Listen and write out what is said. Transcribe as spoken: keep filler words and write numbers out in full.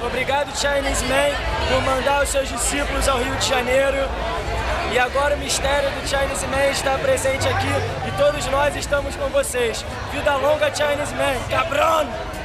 Obrigado, Chinese Man, por mandar os seus discípulos ao Rio de Janeiro. E agora o mistério do Chinese Man está presente aqui e todos nós estamos com vocês. Vida longa, Chinese Man. Cabrón!